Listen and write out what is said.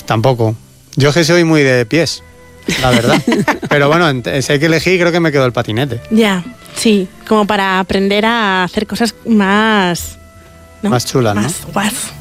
Tampoco. Yo es que soy muy de pies, la verdad. Pero bueno, si hay que elegir, creo que me quedo el patinete. Ya, sí, como para aprender a hacer cosas más... ¿no? Más chulas, ¿no? Más guas.